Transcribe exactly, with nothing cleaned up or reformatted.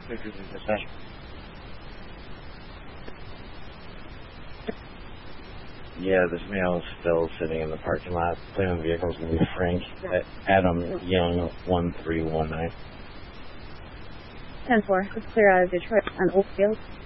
Yeah, this male is still sitting in the parking lot. Plate on the vehicle is going to be Frank Adam Young, one three one nine. ten four, let's clear out of Detroit on Oakfield.